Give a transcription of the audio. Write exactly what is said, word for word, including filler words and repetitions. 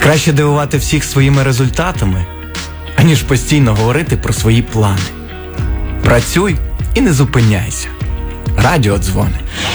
Краще дивувати всіх своїми результатами, аніж постійно говорити про свої плани. Працюй і не зупиняйся. Радіодзвони.